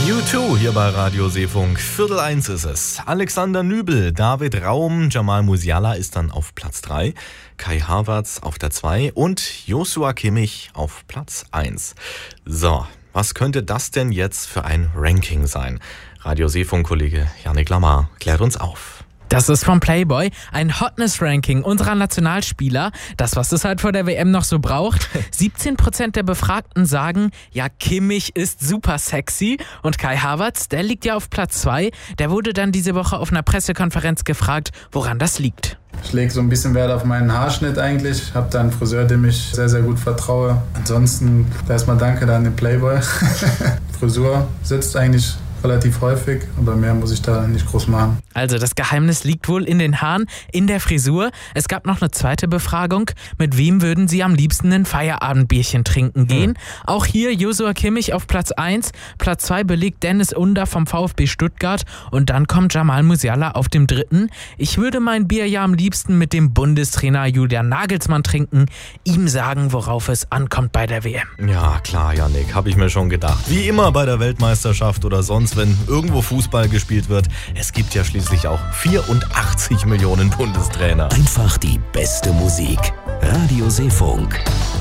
U2 hier bei Radio Seefunk. 12:45 ist es. Alexander Nübel, David Raum, Jamal Musiala ist dann auf Platz 3, Kai Havertz auf der 2 und Joshua Kimmich auf Platz 1. So, was könnte das denn jetzt für ein Ranking sein? Radio Seefunk-Kollege Yannick Lamar klärt uns auf. Das ist vom Playboy ein Hotness-Ranking unserer Nationalspieler. Das, was es halt vor der WM noch so braucht. 17% der Befragten sagen, ja, Kimmich ist super sexy. Und Kai Havertz, der liegt ja auf Platz 2. Der wurde dann diese Woche auf einer Pressekonferenz gefragt, woran das liegt. Ich lege so ein bisschen Wert auf meinen Haarschnitt eigentlich. Ich habe da einen Friseur, dem ich sehr, sehr gut vertraue. Ansonsten erstmal danke da an den Playboy. Frisur sitzt eigentlich relativ häufig, aber mehr muss ich da nicht groß machen. Also das Geheimnis liegt wohl in den Haaren, in der Frisur. Es gab noch eine zweite Befragung. Mit wem würden Sie am liebsten ein Feierabendbierchen trinken gehen? Auch hier Joshua Kimmich auf Platz 1. Platz 2 belegt Dennis Under vom VfB Stuttgart. Und dann kommt Jamal Musiala auf dem 3. Ich würde mein Bier ja am liebsten mit dem Bundestrainer Julian Nagelsmann trinken. Ihm sagen, worauf es ankommt bei der WM. Ja, klar, Yannick, habe ich mir schon gedacht. Wie immer bei der Weltmeisterschaft oder sonst, wenn irgendwo Fußball gespielt wird. Es gibt ja schließlich auch 84 Millionen Bundestrainer. Einfach die beste Musik. Radio Seefunk.